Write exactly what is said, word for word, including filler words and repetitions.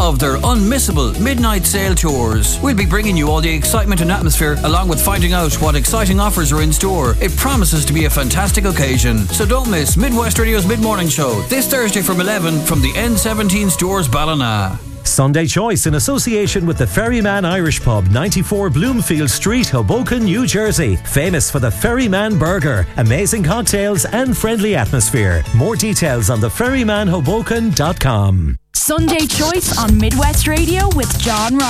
of their unmissable midnight sale tours. We'll be bringing you all the excitement and atmosphere, along with finding out what exciting offers are in store. It promises to be a fantastic occasion, so don't miss Midwest Radio's Mid-Morning Show this Thursday from eleven from the N seventeen Stores Ballina. Sunday Choice in association with the Ferryman Irish Pub, ninety-four Bloomfield Street, Hoboken, New Jersey. Famous for the Ferryman Burger, amazing cocktails and friendly atmosphere. More details on the ferryman hoboken dot com. Sunday Choice on Midwest Radio with John Ross.